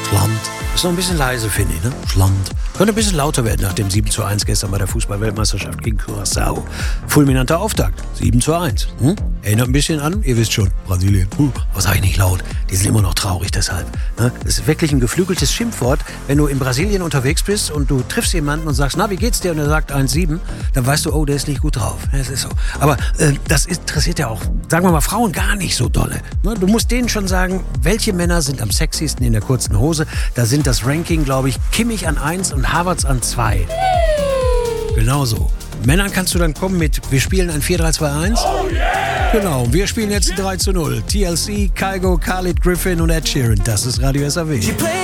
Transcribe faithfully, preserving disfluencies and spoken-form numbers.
Schland. Ist noch ein bisschen leise, finde ich, ne? Schland. Könnte ein bisschen lauter werden nach dem sieben zu eins gestern bei der Fußball-Weltmeisterschaft gegen Curaçao. Fulminanter Auftakt. sieben zu eins. Hm? Erinnert ein bisschen an, ihr wisst schon, Brasilien. Huh, aber sag ich nicht laut. Die sind immer noch traurig deshalb. Ne? Das ist wirklich ein geflügeltes Schimpfwort. Wenn du in Brasilien unterwegs bist und du triffst jemanden und sagst, na, wie geht's dir? Und er sagt eins sieben, dann weißt du, oh, der ist nicht gut drauf. Das ist so. Aber äh, das interessiert ja auch, sagen wir mal, Frauen gar nicht so dolle. Ne? Du musst denen schon sagen, welche Männer sind am sexiesten in der kurzen Hose. Da sind das Ranking, glaube ich, Kimmich an eins und Havertz an zwei. Genau so. Männern kannst du dann kommen mit, wir spielen ein vier drei zwei eins. Oh yeah! Genau, wir spielen jetzt ein drei zu null. T L C, Kygo, Khalid, Griffin und Ed Sheeran. Das ist Radio S A W.